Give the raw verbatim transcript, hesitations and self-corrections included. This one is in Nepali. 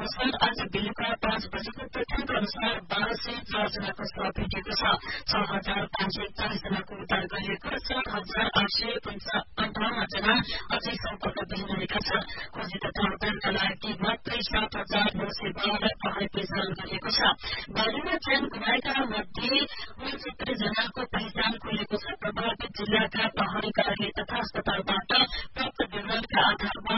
अनुसार आज बेलुका पाँच बजेको तथ्याङ्क अनुसार बाह्र सय चार जनाको शव भेटिएको छ। छ हजार पाँच सय एकचालिस जनाको उद्धार गरिएको र चार हजार आठ सय अन्ठाउन्न जना अझै सम्पर्कविहीन रहेका छन्। खोजी तथा उद्धारका लागि मात्रै सात हजार नौ सय बाह्र पहल पेशल गरिएको छ। बाढीमा ज्यान गुमाएका मध्ये उनसत्तरी जनाको पहिचान गरिएको छ। प्रभावित जिल्लाका प्रहरीकारले तथा अस्पतालबाट प्राप्त विवरणका आधारमा